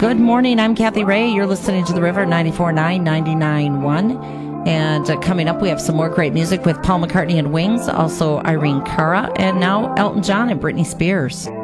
Good morning. I'm Kathy Ray. You're listening to The River 94.9, 99.1. And coming up, we have some more great music with Paul McCartney and Wings, also Irene Cara, and now Elton John and Britney Spears.